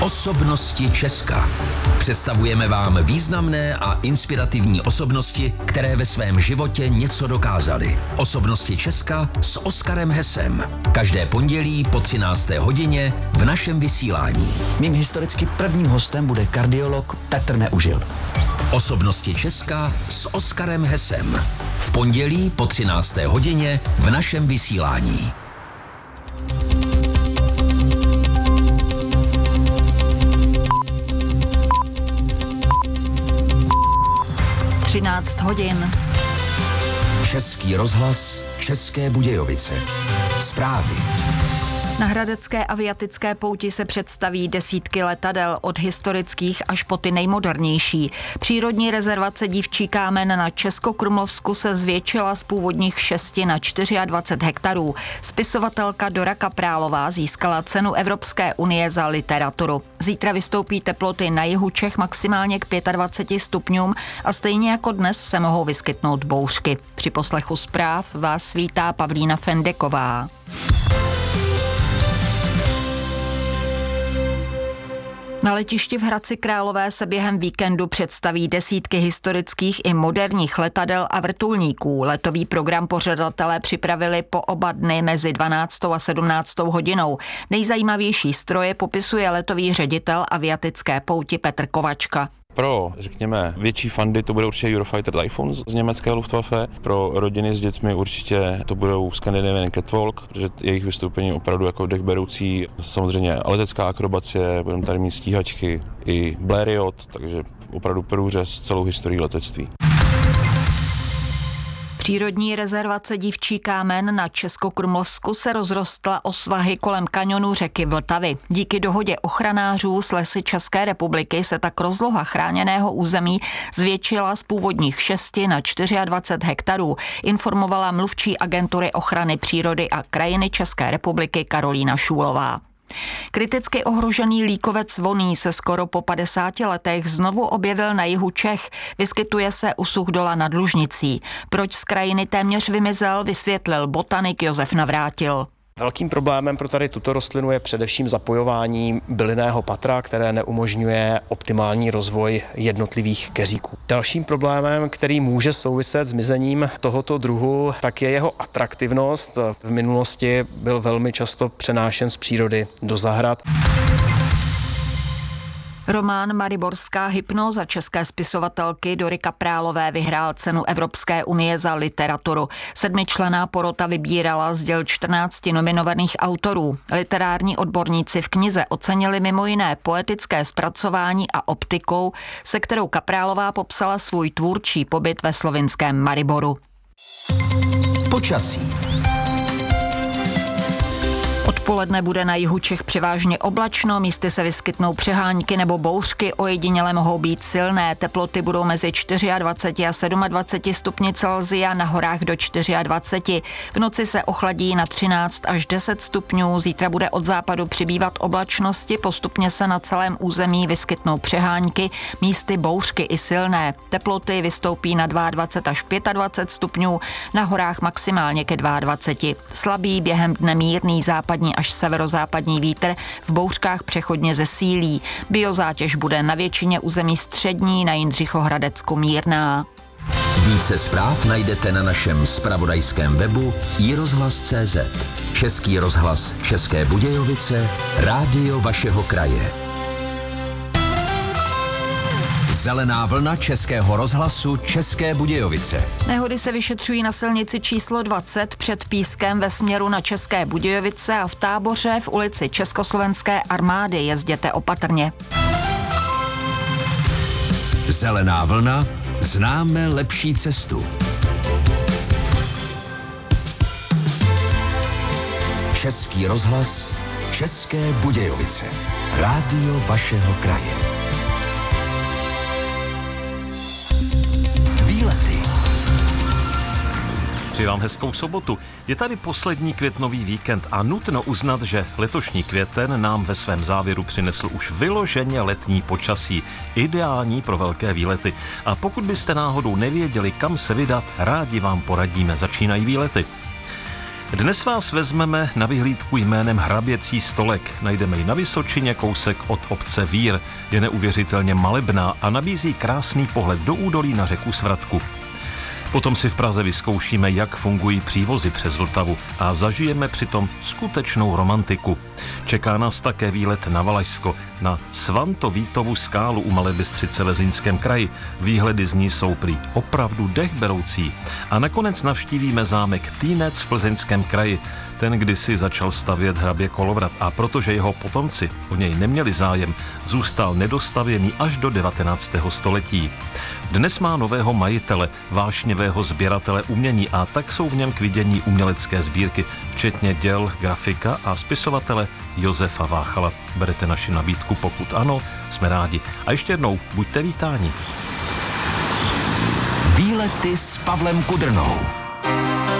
Osobnosti Česka. Představujeme vám významné a inspirativní osobnosti, které ve svém životě něco dokázaly. Osobnosti Česka s Oskarem Hesem. Každé pondělí po 13. hodině v našem vysílání. Mým historicky prvním hostem bude kardiolog Petr Neužil. Osobnosti Česka s Oskarem Hesem. V pondělí po 13. hodině v našem vysílání. 13 hodin. Český rozhlas, České Budějovice. Zprávy. Na hradecké aviatické pouti se představí desítky letadel, od historických až po ty nejmodernější. Přírodní rezervace Dívčí kámen na Českokrumlovsku se zvětšila z původních 6 na 24 hektarů. Spisovatelka Dora Kaprálová získala cenu Evropské unie za literaturu. Zítra vystoupí teploty na jihu Čech maximálně k 25 stupňům a stejně jako dnes se mohou vyskytnout bouřky. Při poslechu zpráv vás vítá Pavlína Fendeková. Na letišti v Hradci Králové se během víkendu představí desítky historických i moderních letadel a vrtulníků. Letový program pořadatelé připravili po oba dny mezi 12. a 17. hodinou. Nejzajímavější stroje popisuje letový ředitel aviatické pouti Petr Kovačka. Pro, řekněme, větší fandy to bude určitě Eurofighter Typhoon z německé Luftwaffe. Pro rodiny s dětmi určitě to budou Scandinavian Catwalk, protože jejich vystoupení opravdu jako dechberoucí. Samozřejmě letecká akrobacie, budeme tady mít stíhačky i Blériot, takže opravdu průřez celou historii letectví. Přírodní rezervace Dívčí kámen na Českokrumlovsku se rozrostla o svahy kolem kanionu řeky Vltavy. Díky dohodě ochranářů s Lesy České republiky se tak rozloha chráněného území zvětšila z původních 6 na 24 hektarů, informovala mluvčí agentury ochrany přírody a krajiny České republiky Karolína Šůlová. Kriticky ohrožený líkovec voný se skoro po 50 letech znovu objevil na jihu Čech. Vyskytuje se u Suchdola nad Lužnicí. Proč z krajiny téměř vymizel, vysvětlil botanik Josef Navrátil. Velkým problémem pro tady tuto rostlinu je především zapojování bylinného patra, které neumožňuje optimální rozvoj jednotlivých keříků. Dalším problémem, který může souviset s zmizením tohoto druhu, tak je jeho atraktivnost. V minulosti byl velmi často přenášen z přírody do zahrad. Román Mariborská hypnóza české spisovatelky Dory Kaprálové vyhrál cenu Evropské unie za literaturu. 7členná porota vybírala z děl 14 nominovaných autorů. Literární odborníci v knize ocenili mimo jiné poetické zpracování a optikou, se kterou Kaprálová popsala svůj tvůrčí pobyt ve slovinském Mariboru. Počasí. Odpoledne bude na jihu Čech převážně oblačno, místy se vyskytnou přehánky nebo bouřky, ojediněle mohou být silné. Teploty budou mezi 24 a 27 stupni Celsia, na horách do 24. V noci se ochladí na 13 až 10 stupňů, zítra bude od západu přibývat oblačnosti, postupně se na celém území vyskytnou přehánky, místy bouřky i silné. Teploty vystoupí na 22 až 25 stupňů, na horách maximálně ke 22. Slabý během dne mírný západní až severozápadní vítr, v bouřkách přechodně zesílí. Biozátěž bude na většině území střední, na Jindřichohradecku mírná. Více zpráv najdete na našem zpravodajském webu iRozhlas.cz. Český rozhlas České Budějovice, rádio vašeho kraje. Zelená vlna Českého rozhlasu České Budějovice. Nehody se vyšetřují na silnici číslo 20 před Pískem ve směru na České Budějovice a v Táboře v ulici Československé armády. Jezděte opatrně. Zelená vlna. Známe lepší cestu. Český rozhlas České Budějovice. Rádio vašeho kraje. Výlety. Přeji vám hezkou sobotu. Je tady poslední květnový víkend a nutno uznat, že letošní květen nám ve svém závěru přinesl už vyloženě letní počasí, ideální pro velké výlety. A pokud byste náhodou nevěděli, kam se vydat, rádi vám poradíme. Začínají výlety. Dnes vás vezmeme na vyhlídku jménem Hraběcí stolek. Najdeme ji na Vysočině, kousek od obce Vír. Je neuvěřitelně malebná a nabízí krásný pohled do údolí na řeku Svratku. Potom si v Praze vyzkoušíme, jak fungují přívozy přes Vltavu a zažijeme přitom skutečnou romantiku. Čeká nás také výlet na Valašsko, na Svantovítovu skálu u Malé Bystřice ve Zlínském kraji. Výhledy z ní jsou prý opravdu dechberoucí. A nakonec navštívíme zámek Týnec v Plzeňském kraji. Ten kdysi začal stavět hrabě Kolovrat a protože jeho potomci o něj neměli zájem, zůstal nedostavěný až do 19. století. Dnes má nového majitele, vášnivého sběratele umění a tak jsou v něm k vidění umělecké sbírky, včetně děl grafika a spisovatele Josefa Váchala. Berete naši nabídku, pokud ano, jsme rádi. A ještě jednou, buďte vítáni. Výlety s Pavlem Kudrnou.